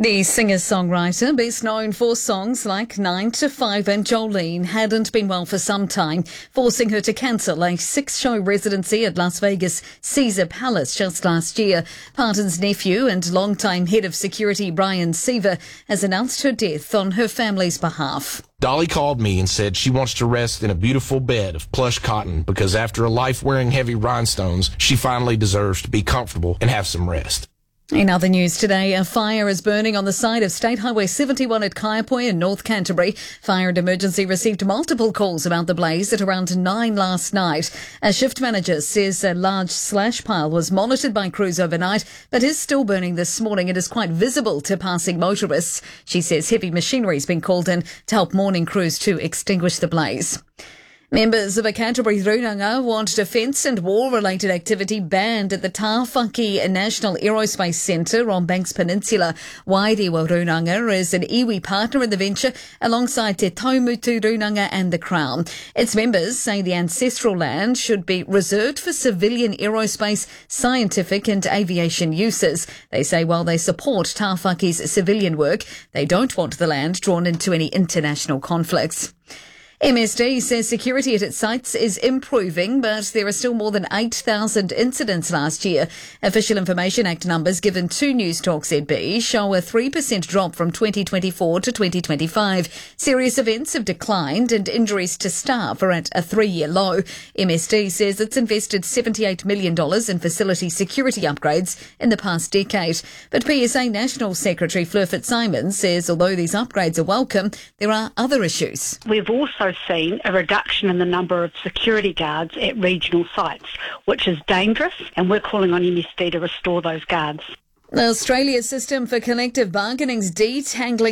The singer-songwriter, best known for songs like 9 to 5 and Jolene, hadn't been well for some time, forcing her to cancel a 6-show residency at Las Vegas Caesar Palace just last year. Parton's nephew and longtime head of security Brian Seaver has announced her death on her family's behalf. Dolly called me and said she wants to rest in a beautiful bed of plush cotton because after a life wearing heavy rhinestones, she finally deserves to be comfortable and have some rest. In other news today, a fire is burning on the side of State Highway 71 at Kaiapoi in North Canterbury. Fire and Emergency received multiple calls about the blaze at around 9 last night. A shift manager says a large slash pile was monitored by crews overnight, but is still burning this morning. It is quite visible to passing motorists. She says heavy machinery has been called in to help morning crews to extinguish the blaze. Members of a Canterbury Runanga want defence and war-related activity banned at the Tāwhaki National Aerospace Centre on Banks Peninsula. Wairewa Runanga is an iwi partner in the venture alongside Te Taumutu Runanga and the Crown. Its members say the ancestral land should be reserved for civilian aerospace, scientific and aviation uses. They say while they support Tāwhaki's civilian work, they don't want the land drawn into any international conflicts. MSD says security at its sites is improving, but there are still more than 8,000 incidents last year. Official Information Act numbers given to Newstalk ZB show a 3% drop from 2024 to 2025. Serious events have declined and injuries to staff are at a 3-year low. MSD says it's invested $78 million in facility security upgrades in the past decade. But PSA National Secretary Fleur Fitzsimons says although these upgrades are welcome, there are other issues. We've also seen a reduction in the number of security guards at regional sites, which is dangerous, and we're calling on MSD to restore those guards. Australia's system for collective bargaining's detangling